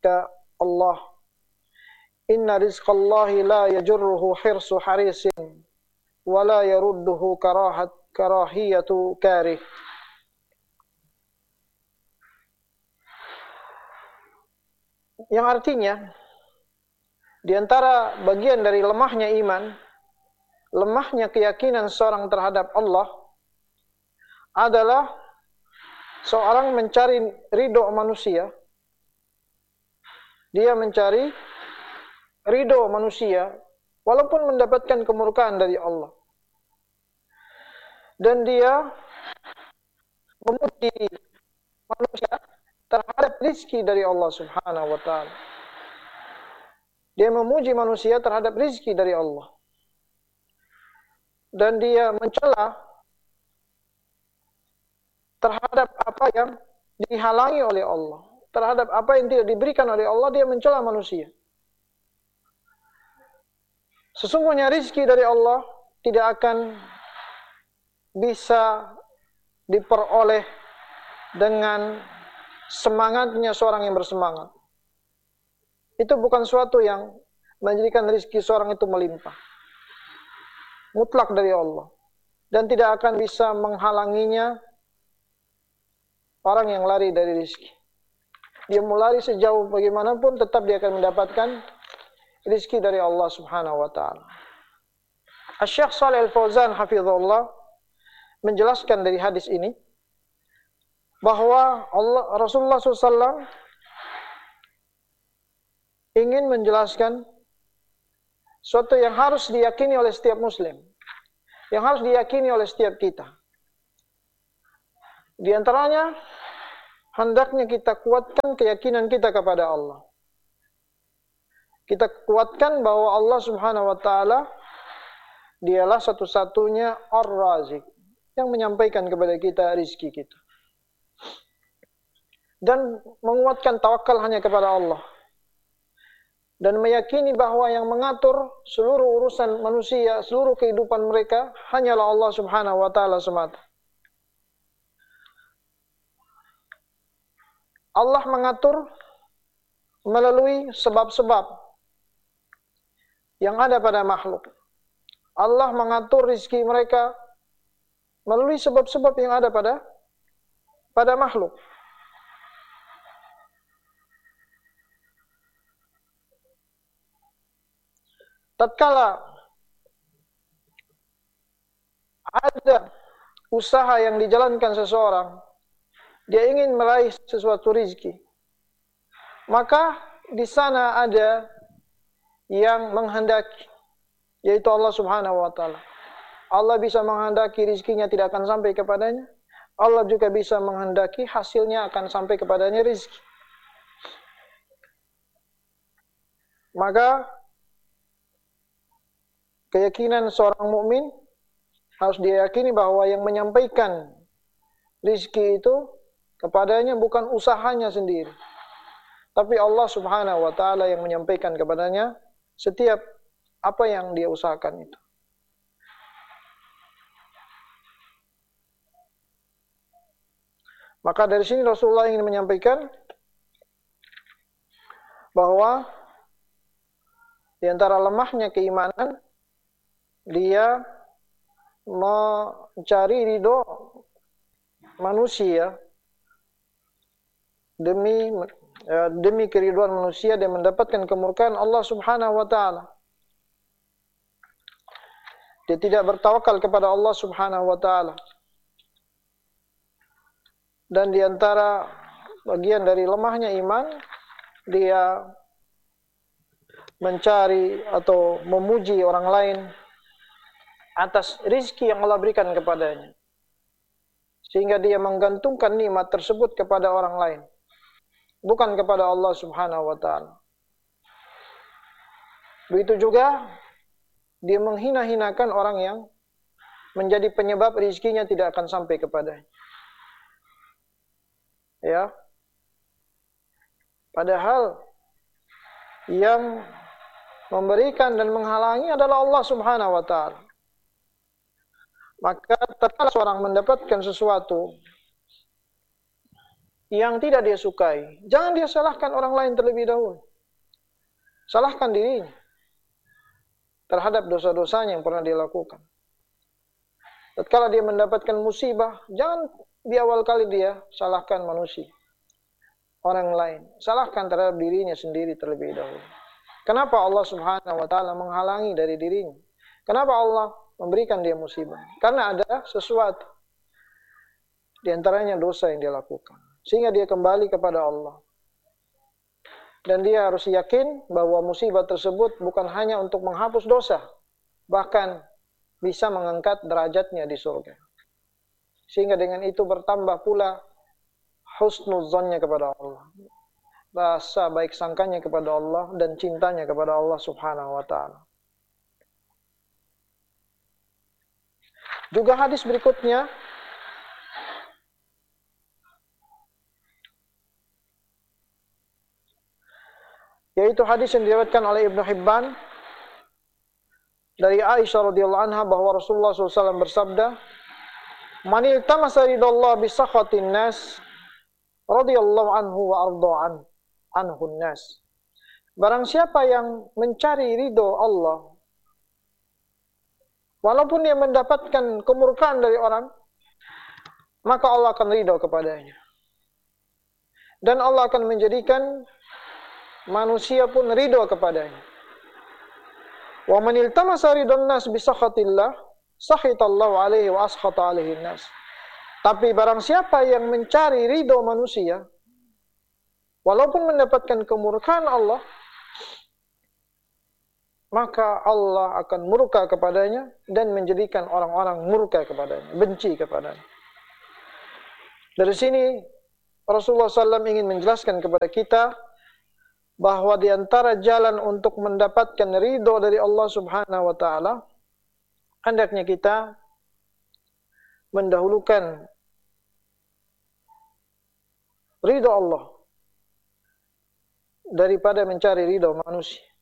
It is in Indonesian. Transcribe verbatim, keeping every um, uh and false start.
rizqa Allah. Inna rizqallahi la yajurruhu hirsu harisin wa la yarudduhu karahat karahiyatu karih. Yang artinya, di antara bagian dari lemahnya iman, lemahnya keyakinan seorang terhadap Allah adalah seorang mencari ridho manusia. Dia mencari ridho manusia walaupun mendapatkan kemurkaan dari Allah. Dan dia memuji manusia terhadap rizki dari Allah Subhanahu wa ta'ala. Dia memuji manusia terhadap rizki dari Allah. Dan dia mencela terhadap apa yang dihalangi oleh Allah. Terhadap apa yang tidak diberikan oleh Allah, dia mencela manusia. Sesungguhnya rizki dari Allah tidak akan bisa diperoleh dengan semangatnya seorang yang bersemangat. Itu bukan suatu yang menjadikan rizki seorang itu melimpah. Mutlak dari Allah. Dan tidak akan bisa menghalanginya orang yang lari dari rizki. Dia mau lari sejauh bagaimanapun, tetap dia akan mendapatkan rizki dari Allah Subhanahu wa ta'ala. Asy-Syaikh Shalih Al-Fauzan hafizahullah menjelaskan dari hadis ini bahwa Allah, Rasulullah shallallahu alaihi wasallam ingin menjelaskan suatu yang harus diyakini oleh setiap muslim, yang harus diyakini oleh setiap kita. Di antaranya, hendaknya kita kuatkan keyakinan kita kepada Allah. Kita kuatkan bahwa Allah Subhanahu wa ta'ala dialah satu-satunya Ar-Razik yang menyampaikan kepada kita rizki kita. Dan menguatkan tawakal hanya kepada Allah. Dan meyakini bahwa yang mengatur seluruh urusan manusia, seluruh kehidupan mereka, hanyalah Allah Subhanahu wa ta'ala semata. Allah mengatur melalui sebab-sebab yang ada pada makhluk. Allah mengatur rizki mereka melalui sebab-sebab yang ada pada pada makhluk. Tatkala ada usaha yang dijalankan seseorang, dia ingin meraih sesuatu rizki, maka di sana ada yang menghendaki, yaitu Allah Subhanahu wa ta'ala. Allah bisa menghendaki rizkinya tidak akan sampai kepadanya. Allah juga bisa menghendaki hasilnya akan sampai kepadanya rizki. Maka keyakinan seorang mukmin harus diyakini bahwa yang menyampaikan rizki itu kepadanya bukan usahanya sendiri, tapi Allah Subhanahu wa ta'ala yang menyampaikan kepadanya setiap apa yang dia usahakan itu. Maka dari sini Rasulullah ingin menyampaikan bahwa di antara lemahnya keimanan, dia mencari ridho manusia demi demi keriduan manusia dan mendapatkan kemurkaan Allah Subhanahu wa ta'ala. Dia tidak bertawakal kepada Allah Subhanahu wa ta'ala. Dan di antara bagian dari lemahnya iman, dia mencari atau memuji orang lain atas rizki yang Allah berikan kepadanya, sehingga dia menggantungkan nikmat tersebut kepada orang lain, bukan kepada Allah Subhanahu wa ta'ala. Begitu juga dia menghina-hinakan orang yang menjadi penyebab rizkinya tidak akan sampai kepadanya. Ya, padahal yang memberikan dan menghalangi adalah Allah Subhanahu wa ta'ala. Maka tatkala seorang mendapatkan sesuatu yang tidak dia sukai, jangan dia salahkan orang lain terlebih dahulu. Salahkan dirinya terhadap dosa-dosanya yang pernah dia lakukan. Tatkala dia mendapatkan musibah, jangan di awal kali dia salahkan manusia, orang lain. Salahkan terhadap dirinya sendiri terlebih dahulu. Kenapa Allah Subhanahu wa taala menghalangi dari dirinya? Kenapa Allah memberikan dia musibah? Karena ada sesuatu di antaranya dosa yang dia lakukan, sehingga dia kembali kepada Allah. Dan dia harus yakin bahwa musibah tersebut bukan hanya untuk menghapus dosa, bahkan bisa mengangkat derajatnya di surga. Sehingga dengan itu bertambah pula husnuzannya kepada Allah, rasa baik sangkanya kepada Allah dan cintanya kepada Allah Subhanahu wa taala. Juga hadis berikutnya yaitu hadis yang diriwayatkan oleh Ibnu Hibban dari Aisyah radhiyallahu anha bahwa Rasulullah shallallahu alaihi wasallam bersabda, "Man iltamasa ridallah bi sakhatin nas radhiyallahu anhu wa arda'an anhu nas." Barang siapa yang mencari ridho Allah walaupun dia mendapatkan kemurkaan dari orang, maka Allah akan ridho kepadanya. Dan Allah akan menjadikan manusia pun ridho kepadanya. Wa man iltamasa ridwan nas bi sakhatillah sakhitallahu alaihi wa askhata alaihi nas. Tapi barang siapa yang mencari ridho manusia walaupun mendapatkan kemurkaan Allah, maka Allah akan murka kepadanya dan menjadikan orang-orang murka kepadanya, benci kepadanya. Dari sini Rasulullah shallallahu alaihi wasallam ingin menjelaskan kepada kita bahwa di antara jalan untuk mendapatkan ridho dari Allah Subhanahu wa taala, hendaknya kita mendahulukan ridho Allah daripada mencari ridho manusia.